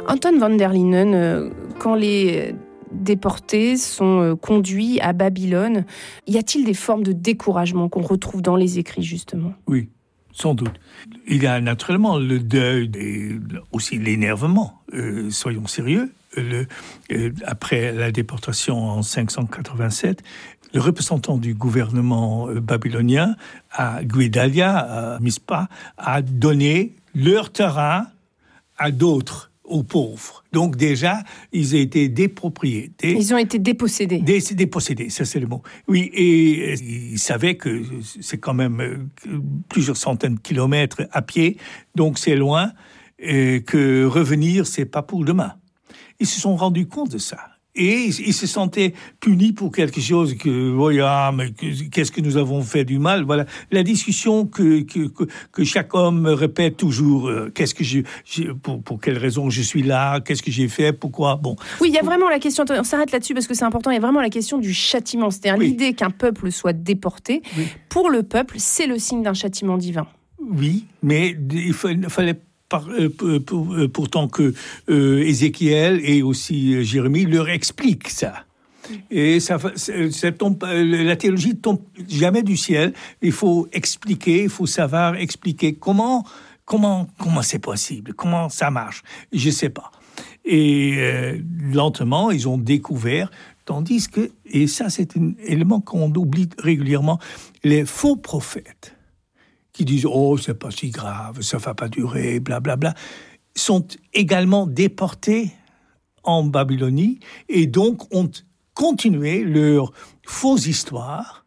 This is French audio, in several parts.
Anton van der Linden, quand les déportés sont conduits à Babylone, y a-t-il des formes de découragement qu'on retrouve dans les écrits, justement ? Oui, sans doute. Il y a naturellement le deuil et aussi l'énervement. Soyons sérieux. Après la déportation en 587, le représentant du gouvernement babylonien à Guédalia, à Mispa, a donné leur terrain à d'autres, aux pauvres. Donc déjà, ils ont été dépropriés. Ils ont été dépossédés. Dépossédés, ça c'est le mot. Oui, et ils savaient que c'est quand même plusieurs centaines de kilomètres à pied, donc c'est loin, et que revenir, c'est pas pour demain. Ils se sont rendus compte de ça. Et ils se sentaient punis pour quelque chose mais qu'est-ce que nous avons fait du mal? Voilà. La discussion que chaque homme répète toujours. Qu'est-ce que pour quelle raison je suis là? Qu'est-ce que j'ai fait? Pourquoi? Bon. Oui, il y a vraiment la question, on s'arrête là-dessus parce que c'est important, il y a vraiment la question du châtiment. C'est-à-dire l'idée qu'un peuple soit déporté. Oui. Pour le peuple, c'est le signe d'un châtiment divin. Oui, mais il fallait pourtant que Ézéchiel et aussi Jérémie leur expliquent ça. Et ça tombe, la théologie tombe jamais du ciel. Il faut expliquer, il faut savoir expliquer comment c'est possible, comment ça marche. Je sais pas. Et lentement, ils ont découvert, tandis que, et ça c'est un élément qu'on oublie régulièrement, les faux prophètes qui disent « Oh, c'est pas si grave, ça va pas durer, blablabla », sont également déportés en Babylonie et donc ont continué leur fausse histoire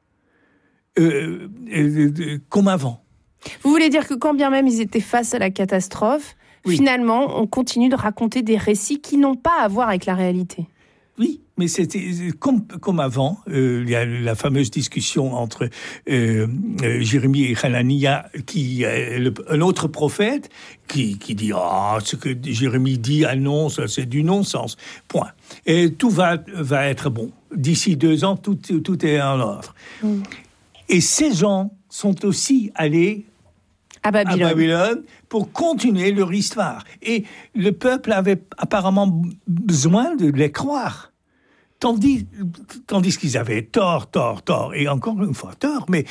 comme avant. Vous voulez dire que quand bien même ils étaient face à la catastrophe, finalement, on continue de raconter des récits qui n'ont pas à voir avec la réalité. Oui, mais c'était comme avant. Il y a la fameuse discussion entre Jérémie et Hanania, un autre prophète, qui dit ce que Jérémie dit, non, ça c'est du non-sens. Point. Et tout va être bon. D'ici 2 ans, tout est en ordre. Et ces gens sont aussi allés à Babylone pour continuer leur histoire. Et le peuple avait apparemment besoin de les croire. Tandis qu'ils avaient tort, et encore une fois tort, mais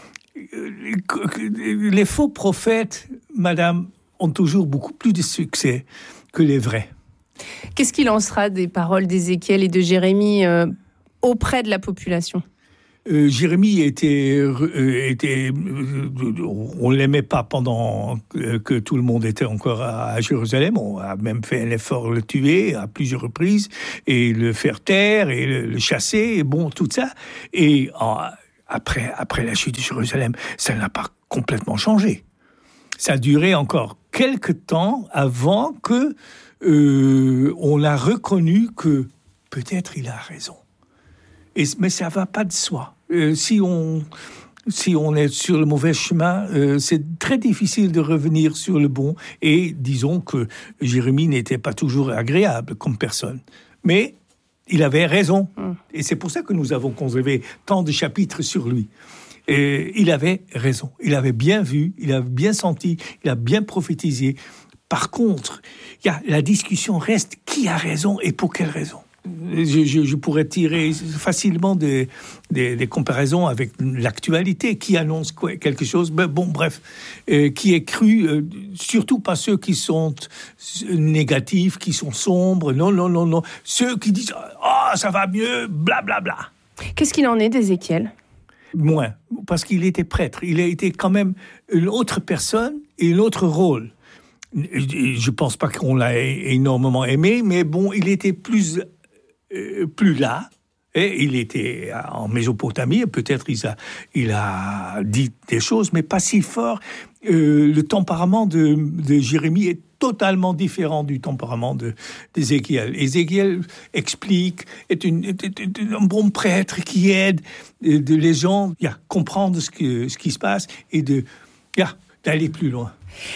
les faux prophètes, madame, ont toujours beaucoup plus de succès que les vrais. Qu'est-ce qu'il en sera des paroles d'Ézéchiel et de Jérémie auprès de la population ? Jérémie on l'aimait pas pendant que tout le monde était encore à Jérusalem. On a même fait un effort le tuer à plusieurs reprises et le faire taire et le chasser. Et bon, tout ça. Et après la chute de Jérusalem, ça n'a pas complètement changé. Ça a duré encore quelques temps avant que on a reconnu que peut-être il a raison. Mais ça va pas de soi. Si on est sur le mauvais chemin, c'est très difficile de revenir sur le bon. Et disons que Jérémie n'était pas toujours agréable comme personne. Mais il avait raison. Et c'est pour ça que nous avons conservé tant de chapitres sur lui. Et il avait raison. Il avait bien vu, il a bien senti, il a bien prophétisé. Par contre, la discussion reste qui a raison et pour quelle raison. Je pourrais tirer facilement des comparaisons avec l'actualité, qui annonce quelque chose, bref, qui est cru, surtout pas ceux qui sont négatifs, qui sont sombres, non, ceux qui disent « ça va mieux, blablabla ». Qu'est-ce qu'il en est d'Ézéchiel ? Moins, parce qu'il était prêtre, il a été quand même une autre personne et un autre rôle. Je pense pas qu'on l'a énormément aimé, mais bon, il était plus là, et il était en Mésopotamie, peut-être il a dit des choses, mais pas si fort. Le tempérament de Jérémie est totalement différent du tempérament d'Ézéchiel. Ézéchiel explique, est un bon prêtre qui aide les gens à comprendre ce qui se passe et d'aller plus loin.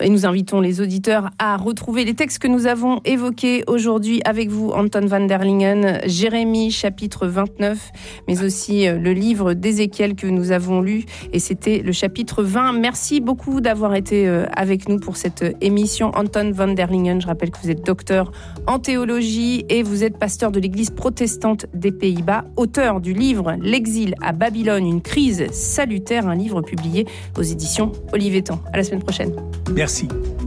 Et nous invitons les auditeurs à retrouver les textes que nous avons évoqués aujourd'hui avec vous, Anton van der Lingen, Jérémie, chapitre 29, mais aussi le livre d'Ézéchiel que nous avons lu, et c'était le chapitre 20. Merci beaucoup d'avoir été avec nous pour cette émission. Anton van der Lingen, je rappelle que vous êtes docteur en théologie et vous êtes pasteur de l'Église protestante des Pays-Bas, auteur du livre « L'exil à Babylone, une crise salutaire », un livre publié aux éditions Olivetan. À la semaine prochaine. Merci.